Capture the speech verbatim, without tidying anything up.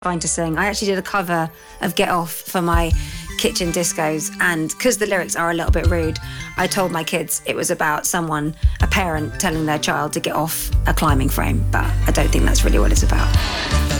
trying to sing. I actually did a cover of Get Off for my kitchen discos, and because the lyrics are a little bit rude, I told my kids it was about someone, a parent, telling their child to get off a climbing frame, but I don't think that's really what it's about.